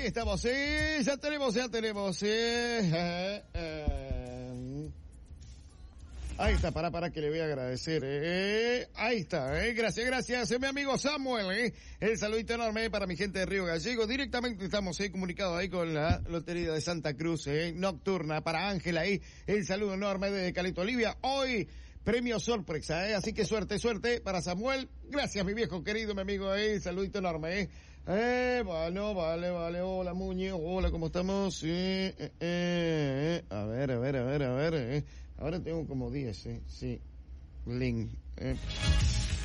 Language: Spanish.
Ahí estamos, sí, ya tenemos, Ahí está, para que le voy a agradecer, ahí está, gracias, mi amigo Samuel, el saludito enorme para mi gente de Río Gallego, directamente estamos, comunicados ahí con la Lotería de Santa Cruz, nocturna, para Ángela ahí, el saludo enorme desde Calito Olivia, hoy, premio sorpresa, así que suerte para Samuel, gracias mi viejo querido, mi amigo, saludito enorme, bueno, vale, hola Muñe, hola, ¿cómo estamos? A ver, ahora tengo como 10, sí, link,